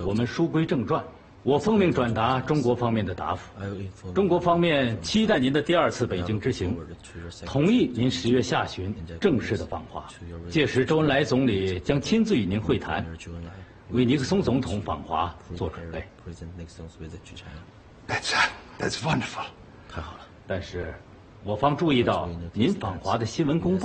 我们书归正传，我奉命转达中国方面的答复。中国方面期待您的第2次北京之行，同意您10月下旬正式的访华。届时，周恩来总理将亲自与您会谈，为尼克松总统访华做准备。 That's wonderful。 太好了。 但是，我方注意到您访华的新闻公报。